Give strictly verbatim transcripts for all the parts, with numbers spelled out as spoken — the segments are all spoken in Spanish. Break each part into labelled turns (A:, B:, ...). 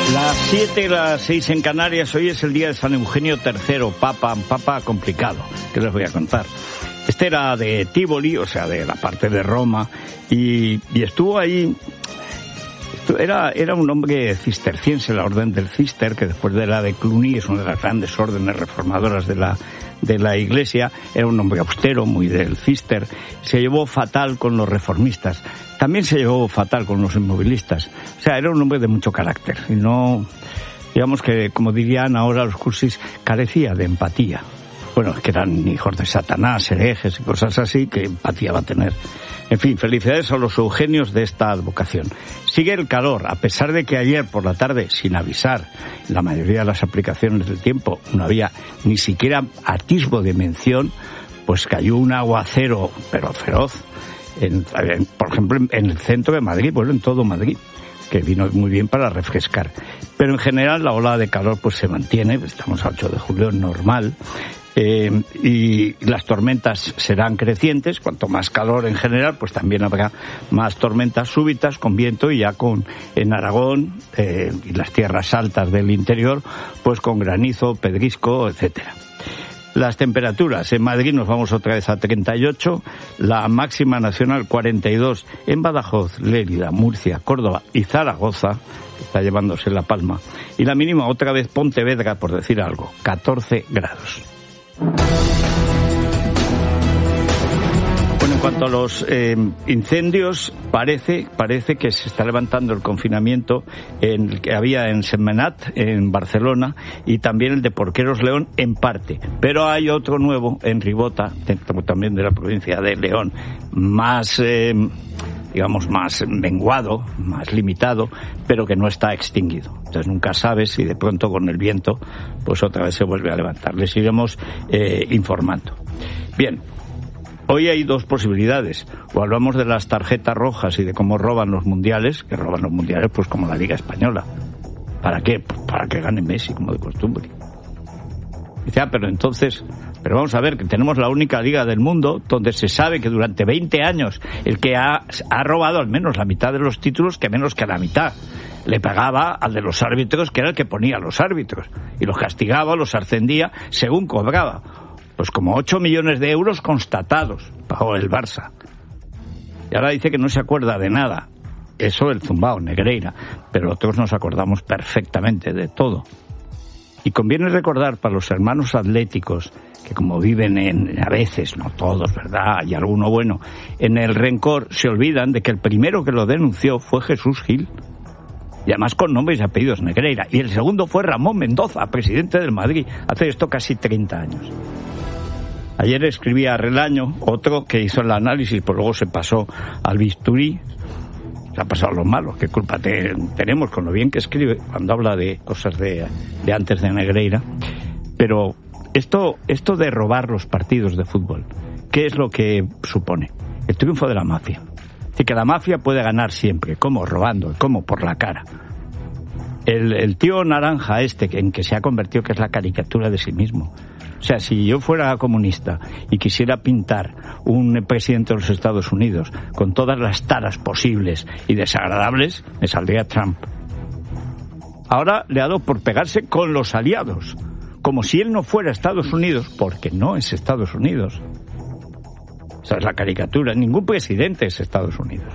A: Las siete y las seis en Canarias. Hoy es el día de San Eugenio tercero, papa, papa complicado, que les voy a contar. Este era de Tívoli, o sea, de la parte de Roma, y, y estuvo ahí. Era, era un hombre cisterciense, la orden del Cister, que después de la de Cluny es una de las grandes órdenes reformadoras de la, de la Iglesia. Era un hombre austero, muy del Cister. Se llevó fatal con los reformistas. También se llevó fatal con los inmovilistas. O sea, era un hombre de mucho carácter. Y no, digamos que, como dirían ahora los cursis, carecía de empatía. Bueno, que eran hijos de Satanás, herejes y cosas así, que empatía va a tener. En fin, felicidades a los eugenios de esta advocación. Sigue el calor, a pesar de que ayer por la tarde, sin avisar, en la mayoría de las aplicaciones del tiempo, no había ni siquiera atisbo de mención, pues cayó un aguacero, pero feroz, en, en, por ejemplo, en, en el centro de Madrid, bueno, en todo Madrid, que vino muy bien para refrescar. Pero en general la ola de calor pues se mantiene, estamos a ocho de julio, normal. Eh, y las tormentas serán crecientes. Cuanto más calor en general, pues también habrá más tormentas súbitas con viento, y ya con en Aragón eh, y las tierras altas del interior, pues con granizo, pedrisco, etcétera. Las temperaturas: en Madrid nos vamos otra vez a treinta y ocho, la máxima nacional cuarenta y dos en Badajoz, Lérida, Murcia, Córdoba y Zaragoza, que está llevándose la palma, y la mínima otra vez Pontevedra, por decir algo, catorce grados. Bueno, en cuanto a los eh, incendios, parece parece que se está levantando el confinamiento en, que había en Sentmenat, en Barcelona, y también el de Porqueros León en parte. Pero hay otro nuevo en Ribota, dentro también de la provincia de León, más, eh, digamos, más menguado, más limitado, pero que no está extinguido. Entonces nunca sabes si de pronto con el viento pues otra vez se vuelve a levantar. Les iremos eh, informando. Bien, hoy hay dos posibilidades. O hablamos de las tarjetas rojas y de cómo roban los mundiales, que roban los mundiales pues como la Liga Española. ¿Para qué? Pues para que gane Messi, como de costumbre. Dice, ah, pero entonces... Pero vamos a ver, que tenemos la única liga del mundo donde se sabe que durante veinte años el que ha, ha robado al menos la mitad de los títulos, que menos que la mitad, le pagaba al de los árbitros, que era el que ponía a los árbitros, y los castigaba, los ascendía según cobraba. Pues como ocho millones de euros constatados pagó el Barça. Y ahora dice que no se acuerda de nada. Eso el zumbao, Negreira. Pero nosotros nos acordamos perfectamente de todo. Y conviene recordar para los hermanos atléticos, que como viven en, a veces, no todos, ¿verdad?, hay alguno bueno, en el rencor, se olvidan de que el primero que lo denunció fue Jesús Gil, y además con nombres y apellidos, Negreira, y el segundo fue Ramón Mendoza, presidente del Madrid, hace esto casi treinta años. Ayer escribía Relaño, otro que hizo el análisis, pues luego se pasó al bisturí. Se ha pasado lo malo, qué culpa te, tenemos con lo bien que escribe cuando habla de cosas de, de antes de Negreira. Pero esto, esto de robar los partidos de fútbol, ¿qué es lo que supone? El triunfo de la mafia. Es decir, que la mafia puede ganar siempre. ¿Cómo? Robando. ¿Cómo? Por la cara. El, el tío naranja este, en que se ha convertido, que es la caricatura de sí mismo. O sea, si yo fuera comunista y quisiera pintar un presidente de los Estados Unidos con todas las taras posibles y desagradables, me saldría Trump. Ahora le ha dado por pegarse con los aliados, como si él no fuera Estados Unidos, porque no es Estados Unidos. Esa es la caricatura. Ningún presidente es Estados Unidos.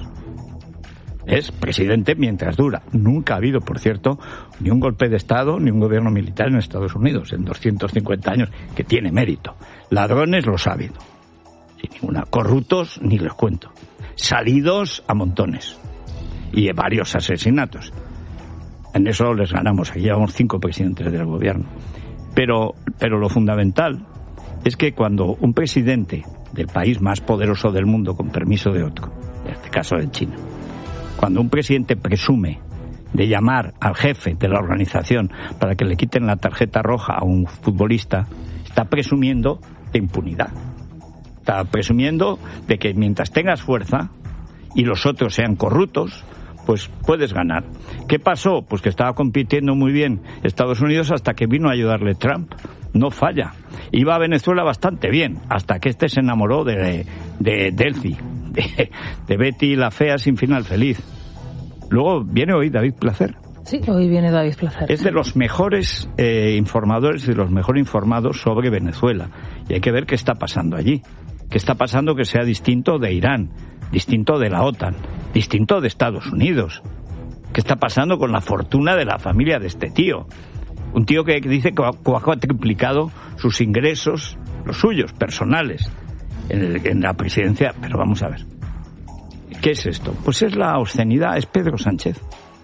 A: Es presidente mientras dura. Nunca ha habido, por cierto, ni un golpe de Estado ni un gobierno militar en Estados Unidos en doscientos cincuenta años, que tiene mérito. Ladrones los ha habido, sin ninguna. Corruptos ni les cuento. Salidos a montones. Y varios asesinatos. En eso les ganamos. Aquí llevamos cinco presidentes del gobierno. Pero, pero lo fundamental es que cuando un presidente del país más poderoso del mundo, con permiso de otro, en este caso de China, cuando un presidente presume de llamar al jefe de la organización para que le quiten la tarjeta roja a un futbolista, está presumiendo de impunidad. Está presumiendo de que mientras tengas fuerza y los otros sean corruptos, pues puedes ganar. ¿Qué pasó? Pues que estaba compitiendo muy bien Estados Unidos hasta que vino a ayudarle Trump. No falla. Iba a Venezuela bastante bien, hasta que este se enamoró de, de Delphi, de, de Betty la fea sin final feliz. Luego viene hoy David Placer,
B: Sí, hoy viene David Placer.
A: Es de los mejores eh, informadores, de los mejor informados sobre Venezuela. Y hay que ver qué está pasando allí. ¿Qué está pasando que sea distinto de Irán, distinto de la OTAN, distinto de Estados Unidos? ¿Qué está pasando con la fortuna de la familia de este tío? Un tío que dice que ha triplicado sus ingresos, los suyos, personales, en, el, en la presidencia. Pero vamos a ver. ¿Qué es esto? Pues es la obscenidad, es Pedro Sánchez.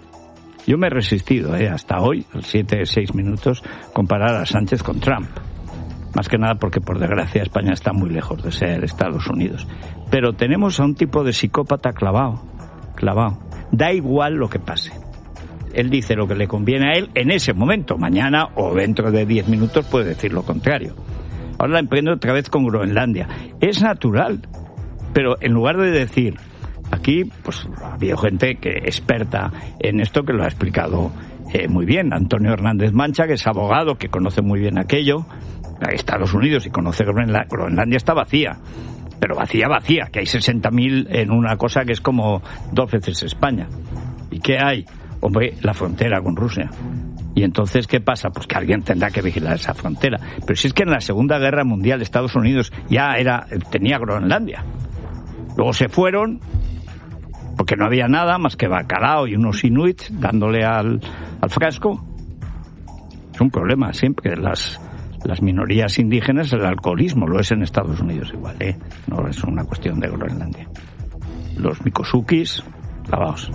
A: Yo me he resistido, ¿eh? hasta hoy, siete, seis minutos, comparar a Sánchez con Trump. Más que nada porque, por desgracia, España está muy lejos de ser Estados Unidos. Pero tenemos a un tipo de psicópata clavado, clavado. Da igual lo que pase. Él dice lo que le conviene a él en ese momento. Mañana o dentro de diez minutos puede decir lo contrario. Ahora la emprendo otra vez con Groenlandia. Es natural. Pero en lugar de decir... Aquí, pues, ha habido gente que experta en esto que lo ha explicado eh, muy bien. Antonio Hernández Mancha, que es abogado, que conoce muy bien aquello. Estados Unidos y conoce Groenlandia. Groenlandia está vacía, pero vacía, vacía, que hay sesenta mil en una cosa que es como dos veces España. ¿Y qué hay? Hombre, la frontera con Rusia. Y entonces, ¿qué pasa? Pues que alguien tendrá que vigilar esa frontera. Pero si es que en la Segunda Guerra Mundial Estados Unidos ya era tenía Groenlandia. Luego se fueron... porque no había nada más que bacalao y unos inuits dándole al, al frasco. Es un problema siempre. Las, las minorías indígenas, el alcoholismo, lo es en Estados Unidos igual, ¿eh? No es una cuestión de Groenlandia. Los Mikosukis, lavaos.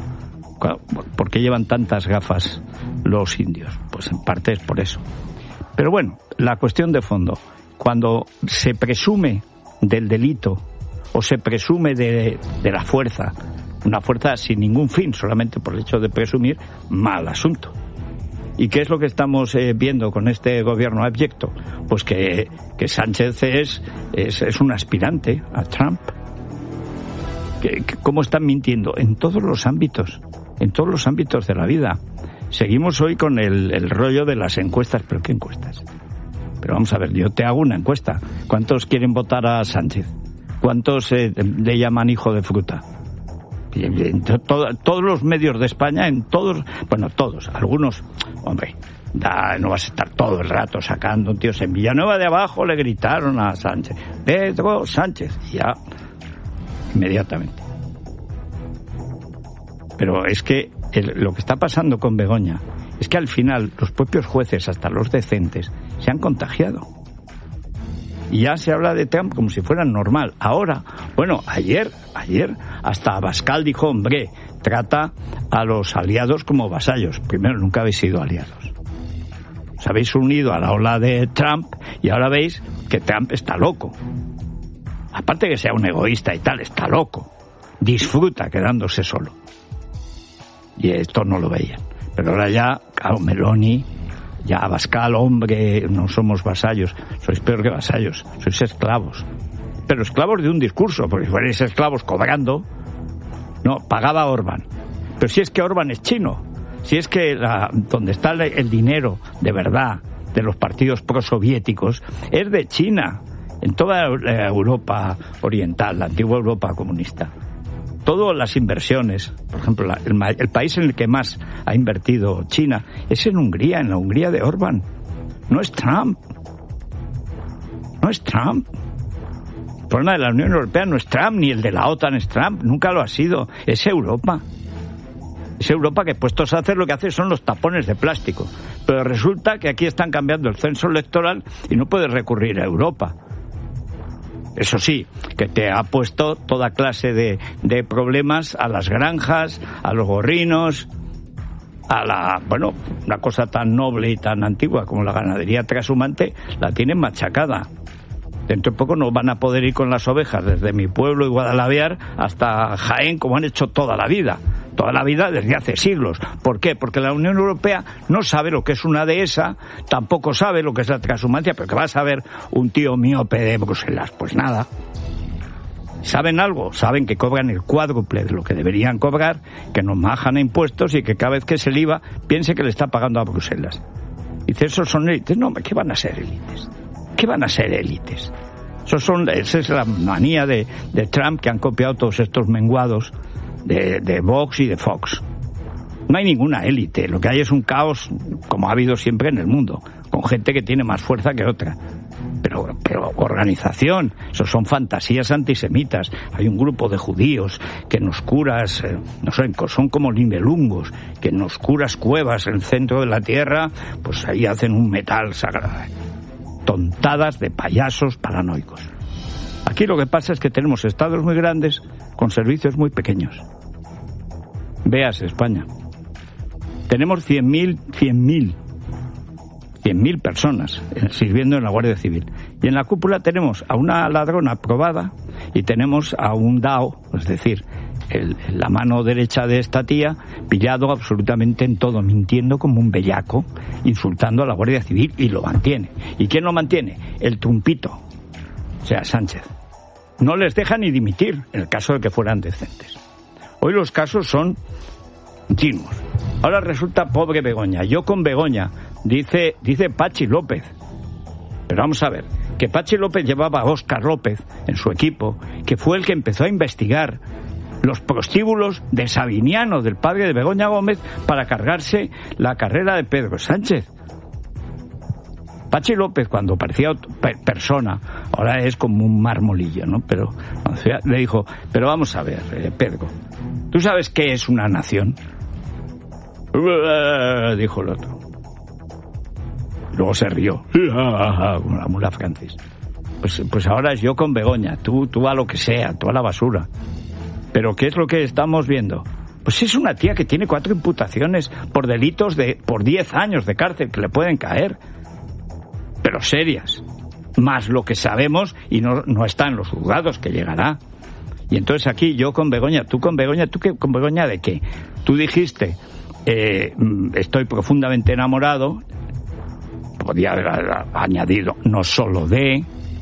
A: ¿Por qué llevan tantas gafas los indios? Pues en parte es por eso. Pero bueno, la cuestión de fondo, cuando se presume del delito o se presume de, de la fuerza, una fuerza sin ningún fin, solamente por el hecho de presumir, mal asunto. ¿Y qué es lo que estamos eh, viendo con este gobierno abyecto? Pues que, que Sánchez es, es, es un aspirante a Trump. Que, que, ¿Cómo están mintiendo? En todos los ámbitos, en todos los ámbitos de la vida. Seguimos hoy con el, el rollo de las encuestas, pero ¿qué encuestas? Pero vamos a ver, yo te hago una encuesta. ¿Cuántos quieren votar a Sánchez? ¿Cuántos eh, le llaman hijo de fruta? En todo, todos los medios de España, en todos, bueno, todos, algunos, hombre, da, no vas a estar todo el rato sacando, tíos, en Villanueva de Abajo le gritaron a Sánchez, Pedro Sánchez, y ya, inmediatamente. Pero es que el, lo que está pasando con Begoña es que al final los propios jueces, hasta los decentes, se han contagiado. Y ya se habla de Trump como si fuera normal. Ahora, bueno, ayer, ayer, hasta Abascal dijo, hombre, trata a los aliados como vasallos. Primero, nunca habéis sido aliados. Os habéis unido a la ola de Trump y ahora veis que Trump está loco. Aparte que sea un egoísta y tal, está loco. Disfruta quedándose solo. Y esto no lo veían. Pero ahora ya, claro, Meloni... Ya, Abascal, hombre, no somos vasallos. Sois peor que vasallos, sois esclavos. Pero esclavos de un discurso, porque si fuerais esclavos cobrando, no, pagaba Orbán. Pero si es que Orbán es chino, si es que la, donde está el dinero de verdad de los partidos prosoviéticos es de China, en toda Europa oriental, la antigua Europa comunista. Todas las inversiones, por ejemplo, la, el, el país en el que más ha invertido China es en Hungría, en la Hungría de Orbán. No es Trump. No es Trump. El problema de la Unión Europea no es Trump, ni el de la OTAN es Trump. Nunca lo ha sido. Es Europa. Es Europa que, puestos a hacer, lo que hace son los tapones de plástico. Pero resulta que aquí están cambiando el censo electoral y no puedes recurrir a Europa. Eso sí, que te ha puesto toda clase de, de problemas a las granjas, a los gorrinos, a la, bueno, una cosa tan noble y tan antigua como la ganadería trashumante, la tienen machacada. Dentro de poco no van a poder ir con las ovejas desde mi pueblo y Guadalaviar hasta Jaén como han hecho toda la vida. Toda la vida desde hace siglos. ¿Por qué? Porque la Unión Europea no sabe lo que es una dehesa, tampoco sabe lo que es la transhumancia, pero que va a saber un tío miope de Bruselas. Pues nada. ¿Saben algo? Saben que cobran el cuádruple de lo que deberían cobrar, que nos majan impuestos y que cada vez que es el I V A piense que le está pagando a Bruselas. Dice, ¿esos son élites? No, ¿qué van a ser élites? ¿Qué van a ser élites? Esos son, esa es la manía de, de Trump, que han copiado todos estos menguados de, de Vox y de Fox. No hay ninguna élite, lo que hay es un caos, como ha habido siempre en el mundo, con gente que tiene más fuerza que otra. Pero, pero organización, eso son fantasías antisemitas. Hay un grupo de judíos que en oscuras, eh, no sé, son como nivelungos, que en oscuras cuevas en el centro de la tierra, pues ahí hacen un metal sagrado. Tontadas de payasos paranoicos. Aquí lo que pasa es que tenemos estados muy grandes con servicios muy pequeños. Véase España. Tenemos cien mil, cien mil, cien mil personas sirviendo en la Guardia Civil. Y en la cúpula tenemos a una ladrona probada y tenemos a un dao, es decir, el, la mano derecha de esta tía, pillado absolutamente en todo, mintiendo como un bellaco, insultando a la Guardia Civil, y lo mantiene. ¿Y quién lo mantiene? El trumpito, o sea, Sánchez. No les deja ni dimitir en el caso de que fueran decentes. Hoy los casos son continuos. Ahora resulta pobre Begoña. Yo con Begoña, dice, dice Pachi López. Pero vamos a ver, que Pachi López llevaba a Óscar López en su equipo, que fue el que empezó a investigar los prostíbulos de Sabiniano, del padre de Begoña Gómez, para cargarse la carrera de Pedro Sánchez. Pachi López, cuando parecía persona, ahora es como un marmolillo, ¿no? Pero o sea, le dijo, pero vamos a ver, eh, Pedro, ¿tú sabes qué es una nación? Dijo el otro. Luego se rió, como la mula Francis. Pues, pues ahora es yo con Begoña, tú, tú a lo que sea, tú a la basura. Pero ¿qué es lo que estamos viendo? Pues es una tía que tiene cuatro imputaciones por delitos de por diez años de cárcel que le pueden caer. Pero serias, más lo que sabemos y no, no está en los juzgados, que llegará. Y entonces aquí yo con Begoña, tú con Begoña, ¿tú qué, con Begoña de qué? Tú dijiste, eh, estoy profundamente enamorado, podía haber añadido, no solo de,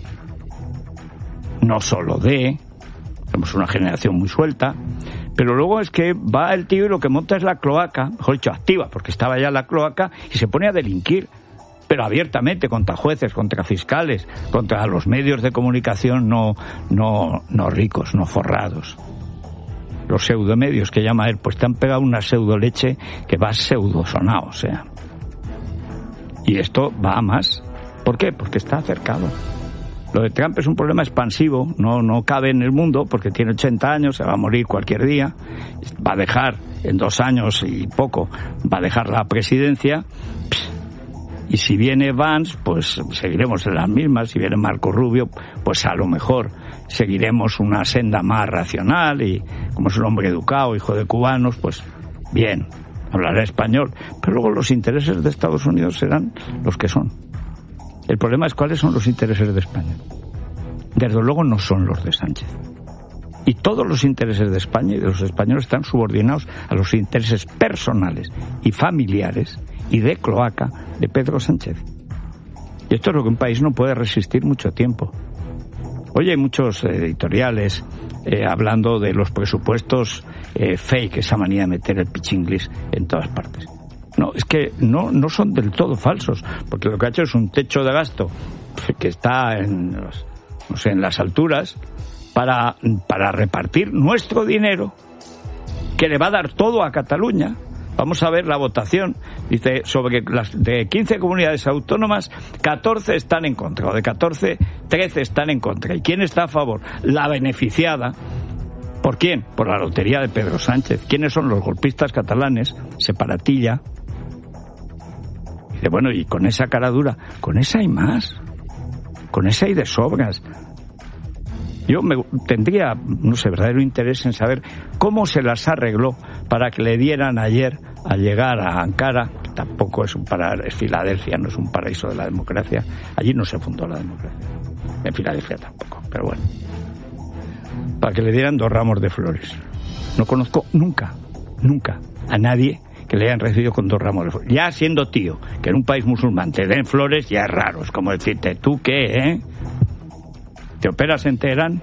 A: no solo de, somos una generación muy suelta, pero luego es que va el tío y lo que monta es la cloaca, mejor dicho, activa, porque estaba ya la cloaca, y se pone a delinquir. Pero abiertamente, contra jueces, contra fiscales, contra los medios de comunicación no, no, no ricos, no forrados. Los pseudomedios que llama él, pues te han pegado una pseudoleche que va pseudosonado, o sea. Y esto va a más. ¿Por qué? Porque está acercado. Lo de Trump es un problema expansivo, no, no cabe en el mundo porque tiene ochenta años, se va a morir cualquier día, va a dejar en dos años y poco, va a dejar la presidencia. Y si viene Vance, pues seguiremos en las mismas. Si viene Marco Rubio, pues a lo mejor seguiremos una senda más racional. Y como es un hombre educado, hijo de cubanos, pues bien, hablará español. Pero luego los intereses de Estados Unidos serán los que son. El problema es cuáles son los intereses de España. Desde luego no son los de Sánchez. Y todos los intereses de España y de los españoles están subordinados a los intereses personales y familiares y de cloaca de Pedro Sánchez. Y esto es lo que un país no puede resistir mucho tiempo. Hoy hay muchos editoriales eh, hablando de los presupuestos eh, fake, esa manía de meter el pichinglis en todas partes. No, es que no, no son del todo falsos, porque lo que ha hecho es un techo de gasto que está en, los, no sé, en las alturas para, para repartir nuestro dinero, que le va a dar todo a Cataluña. Vamos a ver la votación. Dice, sobre las de quince comunidades autónomas, catorce están en contra, o de catorce, trece están en contra. ¿Y quién está a favor? La beneficiada. ¿Por quién? Por la lotería de Pedro Sánchez. ¿Quiénes son los golpistas catalanes? Separatilla. Dice, bueno, y con esa cara dura, con esa hay más. Con esa hay de sobras. Yo me tendría, no sé, verdadero interés en saber cómo se las arregló para que le dieran ayer, al llegar a Ankara, que tampoco es un paraíso, es Filadelfia, no es un paraíso de la democracia. Allí no se fundó la democracia. En Filadelfia tampoco, pero bueno. Para que le dieran dos ramos de flores. No conozco nunca, nunca a nadie que le hayan recibido con dos ramos de flores. Ya siendo tío, que en un país musulmán te den flores, ya es raro. Es como decirte, ¿tú qué, eh? ¿Te operas en Teherán?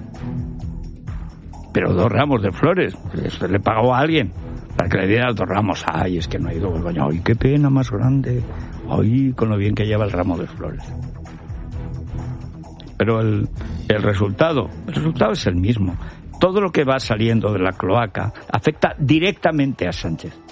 A: Pero dos ramos de flores, eso le pagó a alguien para que le diera dos ramos. Ay, es que no ha ido Begoña. Ay, qué pena más grande. Ay, con lo bien que lleva el ramo de flores. Pero el, el resultado, el resultado es el mismo. Todo lo que va saliendo de la cloaca afecta directamente a Sánchez.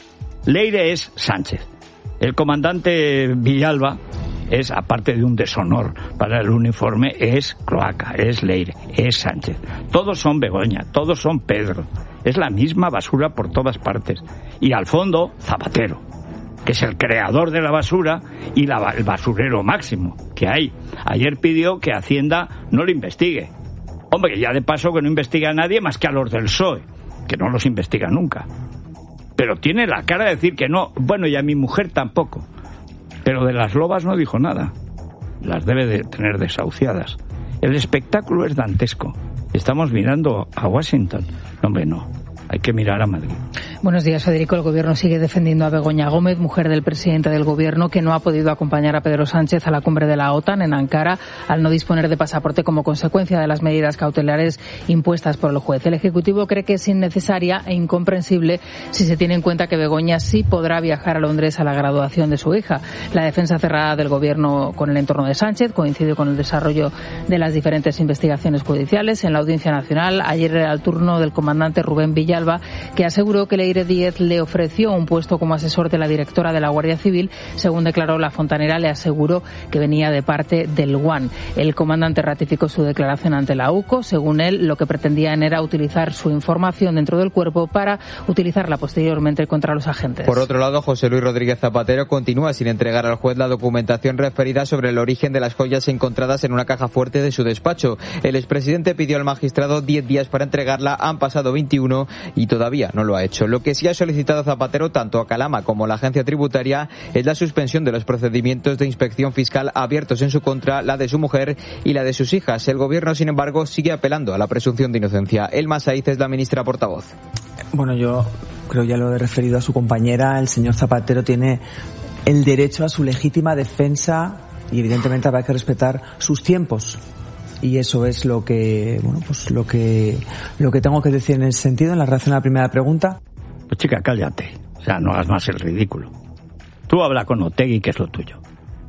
A: Leire es Sánchez. El comandante Villalba es, aparte de un deshonor para el uniforme, es Cloaca, es Leire, es Sánchez. Todos son Begoña, todos son Pedro. Es la misma basura por todas partes. Y al fondo, Zapatero, que es el creador de la basura y la, el basurero máximo que hay. Ayer pidió que Hacienda no lo investigue. Hombre, ya de paso que no investiga a nadie más que a los del P S O E, que no los investiga nunca. Pero tiene la cara de decir que no. Bueno, y a mi mujer tampoco. Pero de las lobas no dijo nada. Las debe de tener desahuciadas. El espectáculo es dantesco. Estamos mirando a Washington. No, hombre, no. Hay que mirar a Madrid.
B: Buenos días, Federico. El Gobierno sigue defendiendo a Begoña Gómez, mujer del presidente del Gobierno, que no ha podido acompañar a Pedro Sánchez a la cumbre de la OTAN en Ankara al no disponer de pasaporte como consecuencia de las medidas cautelares impuestas por el juez. El Ejecutivo cree que es innecesaria e incomprensible si se tiene en cuenta que Begoña sí podrá viajar a Londres a la graduación de su hija. La defensa cerrada del Gobierno con el entorno de Sánchez coincide con el desarrollo de las diferentes investigaciones judiciales. En la Audiencia Nacional, ayer era el turno del comandante Rubén Villalba, que aseguró que Leire Díez le ofreció un puesto como asesor de la directora de la Guardia Civil. Según declaró la fontanera, le aseguró que venía de parte del U A N. El comandante ratificó su declaración ante la U C O. Según él, lo que pretendían era utilizar su información dentro del cuerpo para utilizarla posteriormente contra los agentes.
C: Por otro lado, José Luis Rodríguez Zapatero continúa sin entregar al juez la documentación referida sobre el origen de las joyas encontradas en una caja fuerte de su despacho. El expresidente pidió al magistrado diez días para entregarla, han pasado veintiuno y todavía no lo ha hecho. Lo que sí ha solicitado Zapatero, tanto a Calama como a la agencia tributaria, es la suspensión de los procedimientos de inspección fiscal abiertos en su contra, la de su mujer y la de sus hijas. El Gobierno, sin embargo, sigue apelando a la presunción de inocencia. Elma Saiz es la ministra portavoz.
D: Bueno, yo creo, ya lo he referido a su compañera, el señor Zapatero tiene el derecho a su legítima defensa y evidentemente habrá que respetar sus tiempos. Y eso es lo que, bueno, pues lo que, lo que tengo que decir en ese sentido, en la relación a la primera pregunta.
A: Pues chica, cállate. O sea, no hagas más el ridículo. Tú habla con Otegi, que es lo tuyo.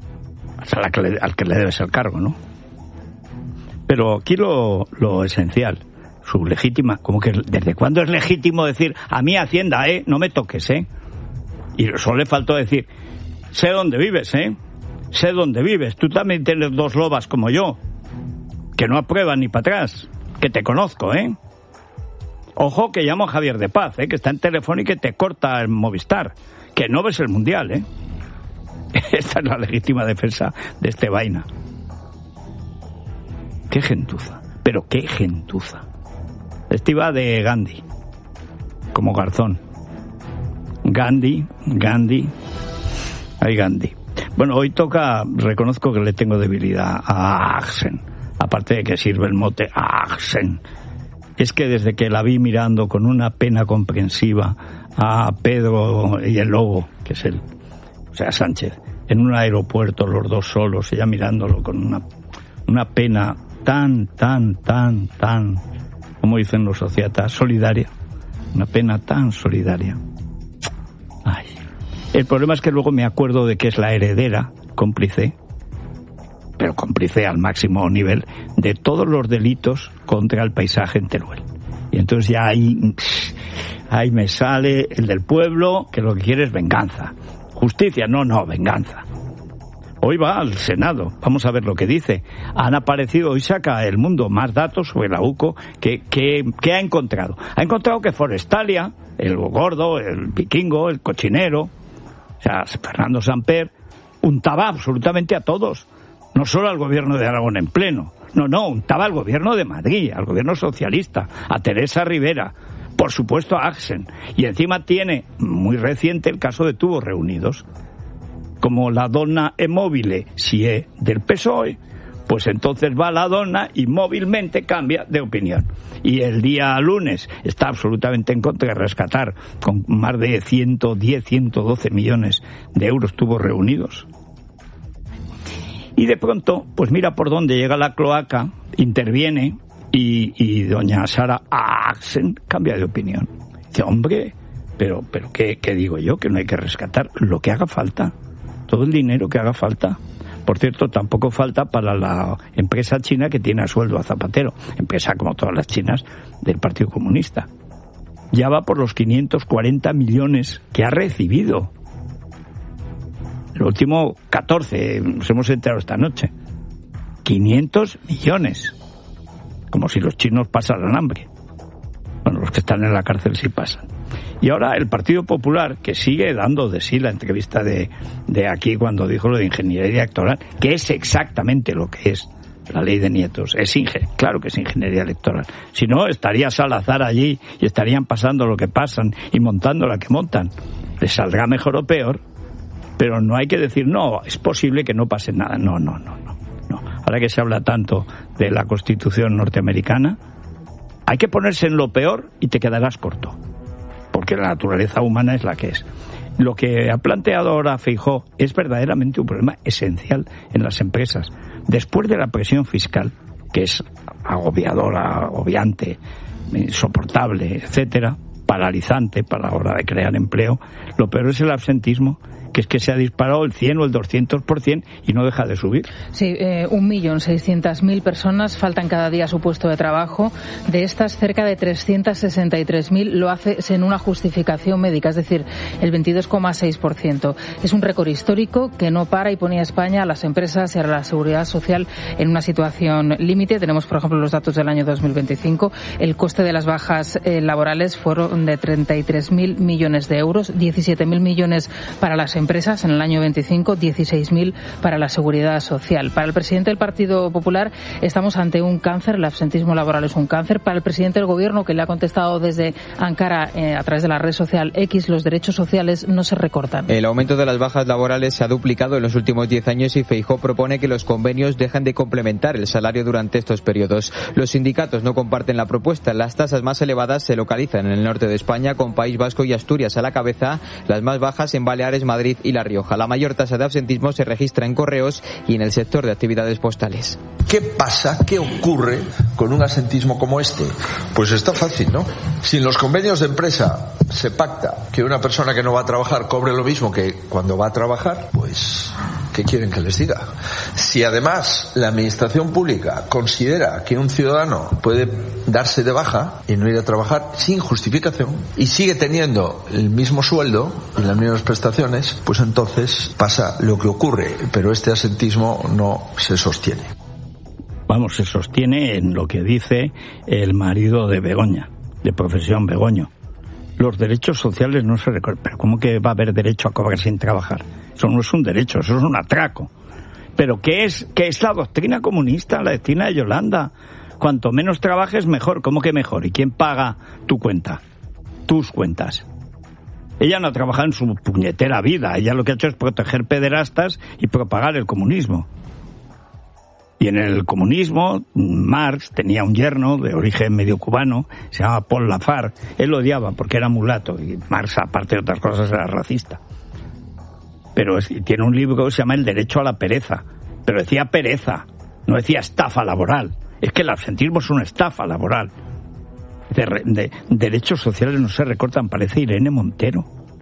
A: O al que le, al que le debes el cargo, ¿no? Pero aquí lo, lo esencial, su legítima, como que ¿desde cuándo es legítimo decir a mí Hacienda, eh? No me toques, eh? Y solo le faltó decir, sé dónde vives, eh? Sé dónde vives. Tú también tienes dos lobas como yo, que no aprueban ni para atrás, que te conozco, ¿eh? Ojo que llamo a Javier de Paz, ¿eh? Que está en Telefónica y que te corta el Movistar, que no ves el Mundial, ¿eh? Esta es la legítima defensa de este vaina. Qué gentuza, pero qué gentuza. Este iba de Gandhi, como Garzón. Gandhi, Gandhi, ay Gandhi. Bueno, hoy toca, reconozco que le tengo debilidad a Axen. Aparte de que sirve el mote Axen. Es que desde que la vi mirando con una pena comprensiva a Pedro y el Lobo, que es él, o sea, Sánchez, en un aeropuerto, los dos solos, ella mirándolo con una, una pena tan, tan, tan, tan, como dicen los societas, solidaria. Una pena tan solidaria. Ay. El problema es que luego me acuerdo de que es la heredera, cómplice, pero cómplice al máximo nivel de todos los delitos contra el paisaje en Teruel. Y entonces ya ahí, ahí me sale el del pueblo, que lo que quiere es venganza. Justicia, no, no, venganza. Hoy va al Senado, vamos a ver lo que dice. Han aparecido, hoy saca El Mundo más datos sobre la U C O que, que, que ha encontrado. Ha encontrado que Forestalia, el gordo, el vikingo, el cochinero, o sea, Fernando Samper, untaba absolutamente a todos. No solo al gobierno de Aragón en pleno, no, no, untaba al gobierno de Madrid, al gobierno socialista, a Teresa Rivera, por supuesto a Axen. Y encima tiene, muy reciente, el caso de Tubos Reunidos. Como la donna è móvile si è del P S O E, pues entonces va la donna y móvilmente cambia de opinión. Y el día lunes está absolutamente en contra de rescatar con más de ciento diez, ciento doce millones de euros Tubos Reunidos. Y de pronto, pues mira por dónde llega la cloaca, interviene y, y doña Sara Axen cambia de opinión. Dice, hombre, pero, pero ¿qué, qué digo yo? Que no hay que rescatar lo que haga falta, todo el dinero que haga falta. Por cierto, tampoco falta para la empresa china que tiene a sueldo a Zapatero, empresa como todas las chinas del Partido Comunista. ya va por los quinientos cuarenta millones que ha recibido. El último catorce, nos hemos enterado esta noche. quinientos millones. Como si los chinos pasaran hambre. Bueno, los que están en la cárcel sí pasan. Y ahora el Partido Popular, que sigue dando de sí la entrevista de, de aquí cuando dijo lo de ingeniería electoral, que es exactamente lo que es la ley de Nietos. Es inge- claro que es ingeniería electoral. Si no, estaría Salazar allí y estarían pasando lo que pasan y montando la que montan. Les saldrá mejor o peor, pero no hay que decir, no, es posible que no pase nada. No, no, no, no. no. Ahora que se habla tanto de la Constitución norteamericana, hay que ponerse en lo peor y te quedarás corto. Porque la naturaleza humana es la que es. Lo que ha planteado ahora Feijóo es verdaderamente un problema esencial en las empresas. Después de la presión fiscal, que es agobiadora, agobiante, insoportable, etcétera, paralizante para la hora de crear empleo, lo peor es el absentismo, que es que se ha disparado el cien o el doscientos por ciento y no deja de subir.
B: Sí, eh, un millón seiscientas mil personas faltan cada día a su puesto de trabajo. De estas, cerca de trescientas sesenta y tres mil lo hace sin una justificación médica, es decir, el veintidós coma seis por ciento. Es un récord histórico que no para y pone a España, a las empresas y a la seguridad social en una situación límite. Tenemos, por ejemplo, los datos del año dos mil veinticinco. El coste de las bajas eh, laborales fueron de treinta y tres mil millones de euros, diecisiete mil millones para las empresas en el año veinticinco, dieciséis mil para la seguridad social. Para el presidente del Partido Popular estamos ante un cáncer, el absentismo laboral es un cáncer. Para el presidente del Gobierno, que le ha contestado desde Ankara eh, a través de la red social X, los derechos sociales no se recortan.
C: El aumento de las bajas laborales se ha duplicado en los últimos diez años y Feijóo propone que los convenios dejen de complementar el salario durante estos periodos. Los sindicatos no comparten la propuesta. Las tasas más elevadas se localizan en el norte de España, con País Vasco y Asturias a la cabeza, las más bajas en Baleares, Madrid y La Rioja. La mayor tasa de absentismo se registra en correos y en el sector de actividades postales.
E: ¿Qué pasa? ¿Qué ocurre con un absentismo como este? Pues está fácil, ¿no? Si en los convenios de empresa se pacta que una persona que no va a trabajar cobre lo mismo que cuando va a trabajar, pues ¿qué quieren que les diga? Si además la administración pública considera que un ciudadano puede darse de baja y no ir a trabajar sin justificación y sigue teniendo el mismo sueldo y las mismas prestaciones, pues entonces pasa lo que ocurre, pero este absentismo no se sostiene.
A: Vamos, se sostiene en lo que dice el marido de Begoña, de profesión Begoño. Los derechos sociales no se recortan. Pero ¿cómo que va a haber derecho a cobrar sin trabajar? Eso no es un derecho, eso es un atraco. ¿Pero qué es, qué es la doctrina comunista, la doctrina de Yolanda? Cuanto menos trabajes, mejor. ¿Cómo que mejor? ¿Y quién paga tu cuenta? Tus cuentas. Ella no ha trabajado en su puñetera vida. Ella lo que ha hecho es proteger pederastas y propagar el comunismo. Y en el comunismo, Marx tenía un yerno de origen medio cubano, se llama Paul Lafargue. Él lo odiaba porque era mulato y Marx, aparte de otras cosas, era racista. Pero es, tiene un libro que se llama El derecho a la pereza. Pero decía pereza, no decía estafa laboral. Es que el absentismo es una estafa laboral. De, de, derechos sociales no se recortan, parece Irene Montero.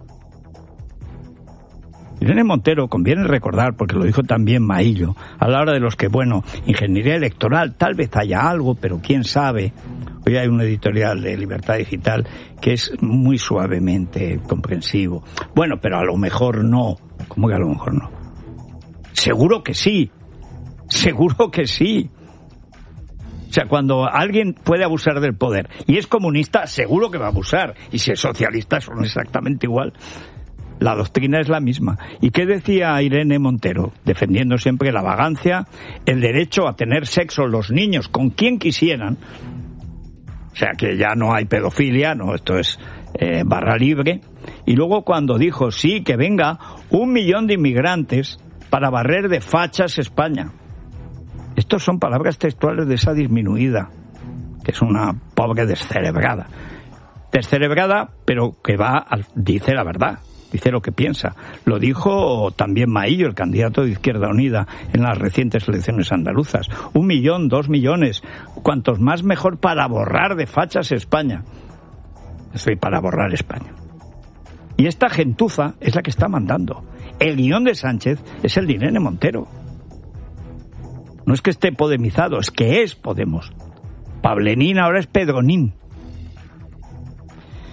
A: Irene Montero, conviene recordar, porque lo dijo también Maillo, a la hora de los que, bueno, ingeniería electoral, tal vez haya algo, pero quién sabe. Hoy hay un editorial de Libertad Digital que es muy suavemente comprensivo. Bueno, pero a lo mejor no. ¿Cómo que a lo mejor no? Seguro que sí. Seguro que sí. O sea, cuando alguien puede abusar del poder y es comunista, seguro que va a abusar. Y si es socialista, son exactamente igual. La doctrina es la misma. ¿Y qué decía Irene Montero? Defendiendo siempre la vagancia, el derecho a tener sexo los niños con quien quisieran. O sea, que ya no hay pedofilia, no, esto es eh, barra libre. Y luego cuando dijo, sí, que venga un millón de inmigrantes para barrer de fachas España. Estos son palabras textuales de esa disminuida, que es una pobre descerebrada. Descerebrada, pero que va, al, dice la verdad. Dice lo que piensa. Lo dijo también Maillo, el candidato de Izquierda Unida, en las recientes elecciones andaluzas. Un millón, dos millones, cuantos más mejor para borrar de fachas España. Estoy para borrar España. Y esta gentuza es la que está mandando. El guión de Sánchez es el de Irene Montero. No es que esté podemizado, es que es Podemos. Pablenín ahora es Pedronín.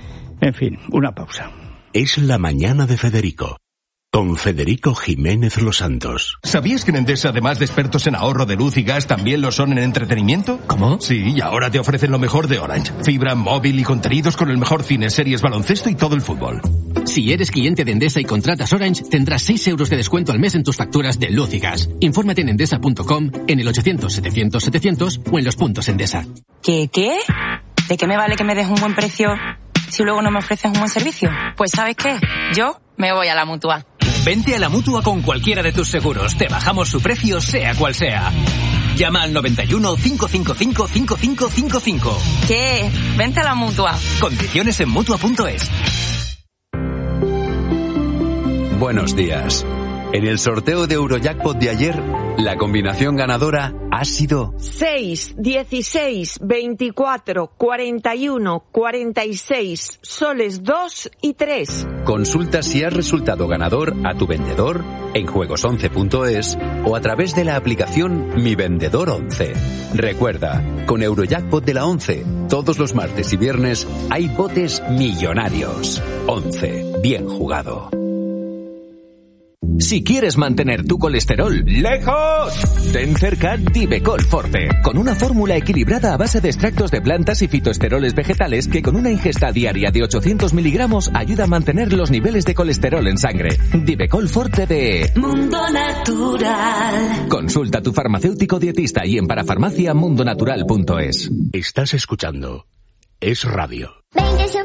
A: En fin, una pausa.
F: Es la mañana de Federico, con Federico Jiménez Los Santos.
G: ¿Sabías que en Endesa, además de expertos en ahorro de luz y gas, también lo son en entretenimiento?
H: ¿Cómo?
G: Sí, y ahora te ofrecen lo mejor de Orange. Fibra, móvil y contenidos con el mejor cine, series, baloncesto y todo el fútbol.
H: Si eres cliente de Endesa y contratas Orange, tendrás seis euros de descuento al mes en tus facturas de luz y gas. Infórmate en endesa punto com, en el ochocientos setecientos setecientos o en los puntos Endesa.
I: ¿Qué, qué? ¿De qué me vale que me des un buen precio si luego no me ofreces un buen servicio? Pues ¿sabes qué? Yo me voy a la Mutua.
J: Vente a la Mutua con cualquiera de tus seguros. Te bajamos su precio, sea cual sea. Llama al noventa y uno, cinco cinco cinco, cinco cinco cinco cinco.
I: ¿Qué? Vente a la Mutua.
J: Condiciones en Mutua punto es.
K: Buenos días. En el sorteo de Eurojackpot de ayer, la combinación ganadora ha sido
L: seis, dieciséis, veinticuatro, cuarenta y uno, cuarenta y seis, soles dos y tres.
K: Consulta si has resultado ganador a tu vendedor en juegos once punto es o a través de la aplicación Mi Vendedor once. Recuerda, con Eurojackpot de la once, todos los martes y viernes hay botes millonarios. once. Bien jugado.
J: Si quieres mantener tu colesterol lejos, ten cerca Divecol Forte, con una fórmula equilibrada a base de extractos de plantas y fitoesteroles vegetales que con una ingesta diaria de ochocientos miligramos ayuda a mantener los niveles de colesterol en sangre. Divecol Forte de
M: Mundo Natural.
J: Consulta a tu farmacéutico dietista y en parafarmacia mundonatural punto es.
F: Estás escuchando Es Radio.
N: veinte